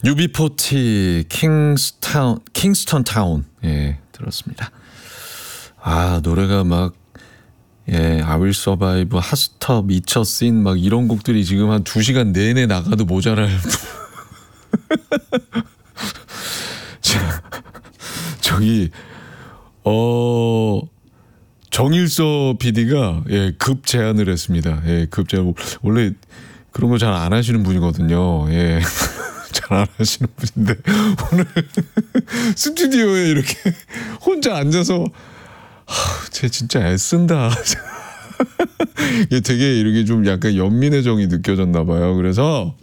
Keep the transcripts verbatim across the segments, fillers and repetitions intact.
유비포티 킹스타운 킹스턴 타운 예 들었습니다. 아 노래가 막 예 I Will Survive, 핫스톱, 미쳐씬 막 이런 곡들이 지금 한 두 시간 내내 나가도 모자랄. 자, 저기 어 정일서 피디가 예, 급 제안을 했습니다. 예, 급 제안. 원래 그런 거 잘 안 하시는 분이거든요. 예. 잘 안 하시는 분인데 오늘 스튜디오에 이렇게 혼자 앉아서 하, 쟤 진짜 애쓴다. 이게 되게 이렇게 좀 약간 연민의 정이 느껴졌나 봐요. 그래서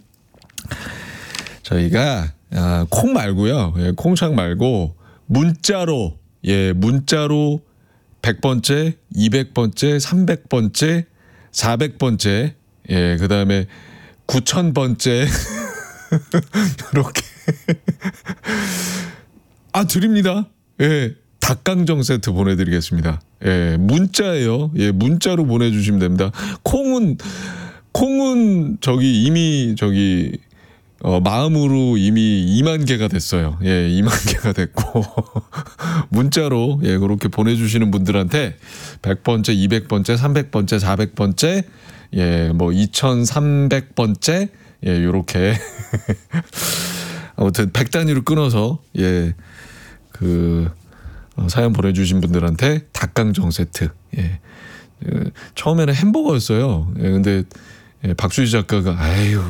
저희가 아, 콩 말고요. 예, 콩창 말고 문자로 예, 문자로 백 번째, 이백 번째, 삼백 번째, 사백 번째, 예, 그다음에 구천 번째 이렇게 아 드립니다. 예, 닭강정 세트 보내드리겠습니다. 예, 문자예요. 예, 문자로 보내주시면 됩니다. 콩은 콩은 저기 이미 저기 어, 마음으로 이미 이만 개가 됐어요. 예, 이만 개가 됐고 문자로 예, 그렇게 보내주시는 분들한테 백 번째, 이백 번째, 삼백 번째, 사백 번째, 예, 뭐 이천삼백 번째, 예, 요렇게 아무튼 백 단위로 끊어서 예, 그 어, 사연 보내주신 분들한테 닭강정 세트. 예, 그, 처음에는 햄버거였어요. 예, 근데 예, 박수지 작가가 아유